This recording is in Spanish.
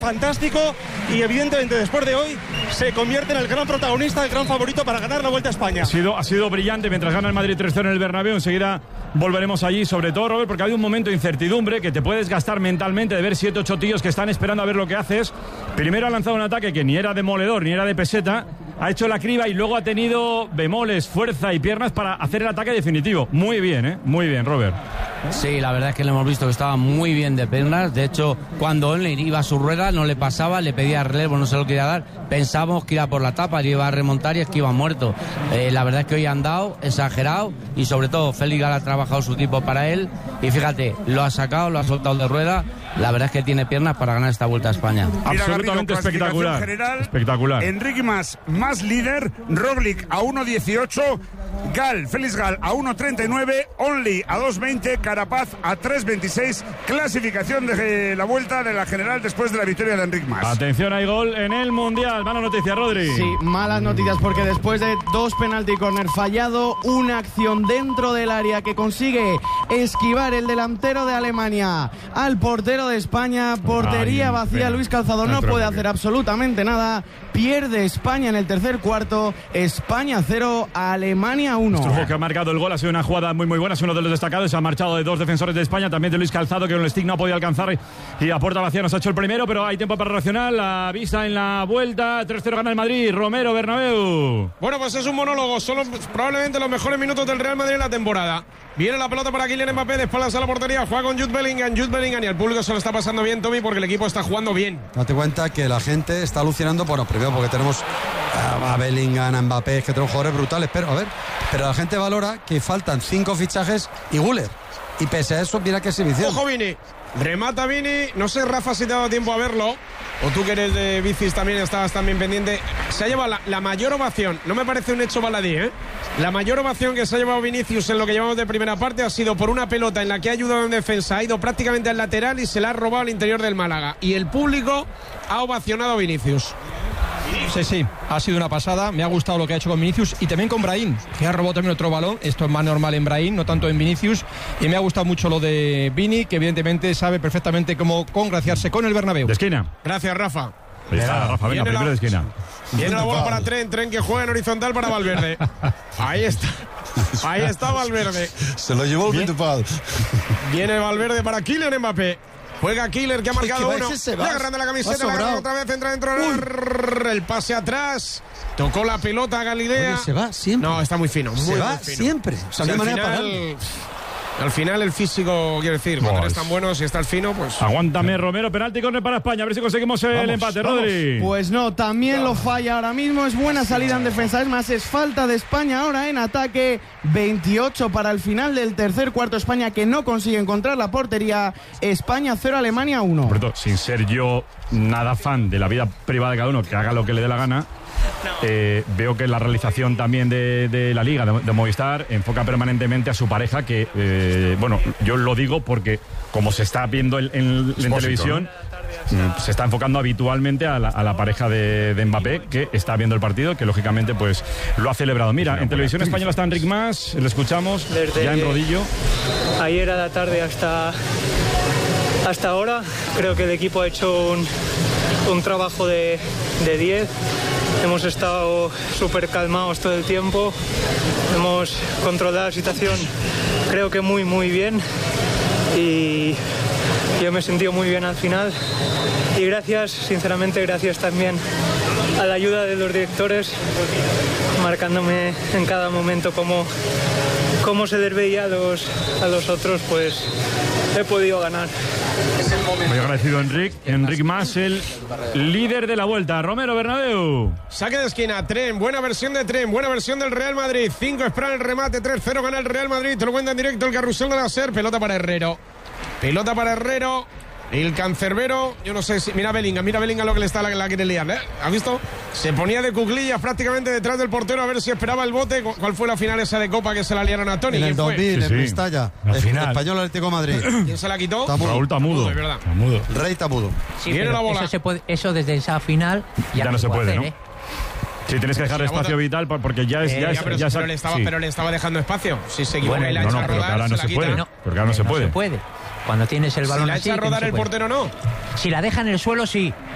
fantástico y evidentemente después de hoy se convierte en el gran protagonista, el gran favorito para ganar la Vuelta a España. Ha sido brillante mientras gana el Madrid 3-0 en el Bernabéu. Enseguida volveremos allí, sobre todo, Robert, porque ha habido un momento de incertidumbre que te puedes gastar mentalmente de ver 7-8 tíos que están esperando a ver lo que haces. Primero ha lanzado un ataque que ni era demoledor ni era de peseta, ha hecho la criba y luego ha tenido bemoles, fuerza y piernas para hacer el ataque definitivo. Muy bien, muy bien, Robert. Sí, la verdad es que le hemos visto que estaba muy bien de piernas. De hecho, cuando Onley iba a su rueda no le pasaba, le pedía relevo, no se lo quería dar. Pensábamos que iba por la tapa, le iba a remontar y es que iba muerto. La verdad es que hoy han dado, exagerado, y sobre todo Félix Gala ha trabajado su tipo para él y fíjate, lo ha sacado, lo ha soltado de rueda. La verdad es que tiene piernas para ganar esta Vuelta a España. Absolutamente espectacular. General, espectacular. Enric Mas líder, Roglic a 1.18, Félix Gal a 1.39, Onley a 2.20, Carapaz a 3.26. Clasificación de la Vuelta de la General después de la victoria de Enric Mas. Atención, hay gol en el Mundial. Mala noticia, Rodri. Sí, malas noticias porque después de 2 penalti corner fallado, una acción dentro del área que consigue esquivar el delantero de Alemania al portero de España. Portería vacía, Luis Calzado no puede hacer absolutamente nada. Pierde España en el tercer cuarto. España 0, Alemania 1. Strujo, que ha marcado el gol, ha sido una jugada muy buena, es uno de los destacados. Se ha marchado de 2 defensores de España, también de Luis Calzado, que con el stick no ha podido alcanzar y a puerta vacía nos ha hecho el primero, pero hay tiempo para reaccionar. La vista en la Vuelta, 3-0 gana el Madrid. Romero, Bernabéu. Bueno, pues es un monólogo, son probablemente los mejores minutos del Real Madrid en la temporada. Viene la pelota para Kylian Mbappé, de espaldas a la portería, juega con Jude Bellingham y al público se lo está pasando bien, Tommy, porque el equipo está jugando bien. Date cuenta que la gente está alucinando, bueno, primero porque tenemos a Bellingham, a Mbappé, que tenemos jugadores brutales, pero la gente valora que faltan 5 fichajes y Güler. Y pese a eso, mira qué exhibición. Ojo, Vini. Remata Vini. No sé, Rafa, si te ha dado tiempo a verlo. O tú que eres de bicis también estabas también pendiente. Se ha llevado la mayor ovación. No me parece un hecho baladí, ¿eh? La mayor ovación que se ha llevado Vinicius en lo que llevamos de primera parte ha sido por una pelota en la que ha ayudado en defensa. Ha ido prácticamente al lateral y se la ha robado al interior del Málaga. Y el público ha ovacionado a Vinicius. Sí, ha sido una pasada. Me ha gustado lo que ha hecho con Vinicius y también con Brahim, que ha robado también otro balón. Esto es más normal en Brahim, no tanto en Vinicius. Y me ha gustado mucho lo de Vini, que evidentemente sabe perfectamente cómo congraciarse con el Bernabéu. De esquina. Gracias, Rafa. Ahí está, Rafa, venga, primero de esquina. Viene la bola para Tren que juega en horizontal para Valverde. Ahí está Valverde. Se lo llevó el Vitupal. Viene Valverde para Kylian Mbappé. Juega Killer, que ha marcado uno. Le agarrando la camiseta, la agarra otra vez, entra dentro. El pase atrás. Tocó la pelota a Galilea. Oye, se va siempre. No, está muy fino. Se va siempre. O sea, al final el físico, quiero decir, cuando eres tan bueno, si estás fino, pues... Aguántame, Romero, penalti córner para España, a ver si conseguimos el empate, Rodri. Pues no, también lo falla ahora mismo, es buena salida en defensa, es más, es falta de España ahora en ataque. 28 para el final del tercer cuarto, España que no consigue encontrar la portería. España 0, Alemania 1. Por cierto, sin ser yo nada fan de la vida privada de cada uno, que haga lo que le dé la gana, veo que la realización también de la Liga, de Movistar, enfoca permanentemente a su pareja, que, bueno, yo lo digo porque como se está viendo en televisión, se está enfocando habitualmente a la pareja de Mbappé, que está viendo el partido, que lógicamente pues lo ha celebrado. Mira, en televisión española está Enric Mas, lo escuchamos desde ya en rodillo. Ayer a la tarde hasta ahora, creo que el equipo ha hecho un trabajo de 10. Hemos estado súper calmados todo el tiempo, hemos controlado la situación creo que muy bien y yo me he sentido muy bien al final y sinceramente gracias también a la ayuda de los directores, marcándome en cada momento cómo se les veía a los otros, pues he podido ganar. Muy agradecido Enric Mas, el líder de la Vuelta. Romero, Bernabéu. Saque de esquina, Tren, buena versión de Tren, buena versión del Real Madrid. 5 esperan el remate, 3-0 gana el Real Madrid. Te lo cuenta en directo el carrusel de la SER. Pelota para Herrero. El cancerbero, yo no sé si... Mira Bellingham lo que le está la quiere liar, ¿eh? ¿Has visto? Se ponía de cuclillas prácticamente detrás del portero a ver si esperaba el bote. ¿Cuál fue la final esa de Copa que se la liaron a Toni? En el 2000, en Mestalla. El Español Atlético de Madrid. ¿Quién se la quitó? Raúl Tamudo. Es verdad. Rey Tamudo. Sí, viene la bola. Eso desde esa final ya no se puede, hacer, ¿no? Sí, tienes que dejar espacio vital porque ya es... pero le estaba dejando espacio. Si se equivoca y la echa a rodar, ahora no se puede. Porque ahora no se puede. Cuando tienes el balón si la así, echa a rodar el portero, no. Si la deja en el suelo, sí.